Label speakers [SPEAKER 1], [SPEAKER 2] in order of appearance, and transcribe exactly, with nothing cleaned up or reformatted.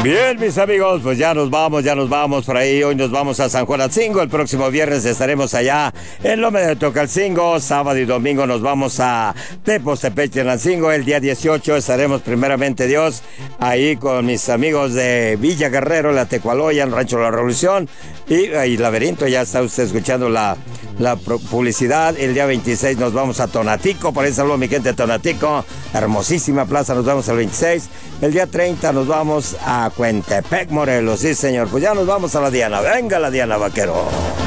[SPEAKER 1] Bien, mis amigos, pues ya nos vamos, ya nos vamos por ahí. Hoy nos vamos a San Juan Atzingo. El próximo viernes estaremos allá en Loma de Tocalcingo. Sábado y domingo nos vamos a Tepoztepeque en Atzingo. El día dieciocho estaremos, primeramente Dios, ahí con mis amigos de Villa Guerrero, La Tecualoya, en Rancho La Revolución y, y Laberinto. Ya está usted escuchando la, la publicidad. El día veintiséis nos vamos a Tonatico. Por ahí saludo a mi gente de Tonatico. Hermosísima plaza, nos vamos el veintiséis. El día treinta nos vamos a Cuentepec, Morelos. Sí, señor. Pues ya nos vamos a la Diana. Venga la Diana, vaquero.